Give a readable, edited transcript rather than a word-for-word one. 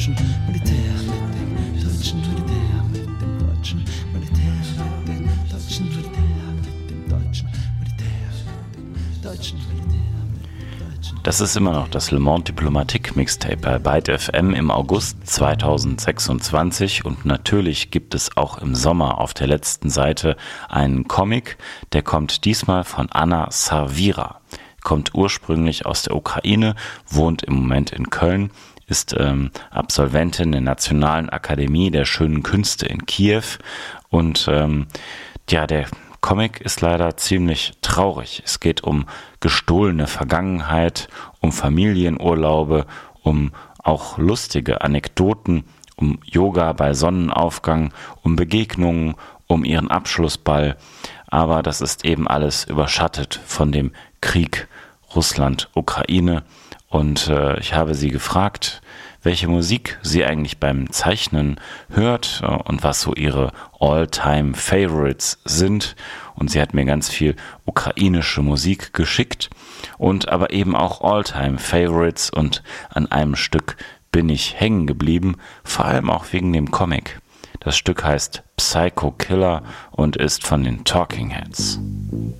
deutschen Militär, mit dem deutschen Militär, mit dem deutschen Militär, mit dem deutschen Militär, mit dem deutschen Militär, mit dem deutschen Militär. Das ist immer noch das Le Monde Diplomatique Mixtape bei Byte FM im August 2026 und natürlich gibt es auch im Sommer auf der letzten Seite einen Comic, der kommt diesmal von Anna Savira, kommt ursprünglich aus der Ukraine, wohnt im Moment in Köln, ist Absolventin der Nationalen Akademie der Schönen Künste in Kiew und der Comic ist leider ziemlich traurig. Es geht um gestohlene Vergangenheit, um Familienurlaube, um auch lustige Anekdoten, um Yoga bei Sonnenaufgang, um Begegnungen, um ihren Abschlussball. Aber das ist eben alles überschattet von dem Krieg Russland-Ukraine. Und ich habe sie gefragt, welche Musik sie eigentlich beim Zeichnen hört und was so ihre All-Time-Favorites sind. Und sie hat mir ganz viel ukrainische Musik geschickt und aber eben auch All-Time-Favorites. Und an einem Stück bin ich hängen geblieben, vor allem auch wegen dem Comic. Das Stück heißt Psycho Killer und ist von den Talking Heads.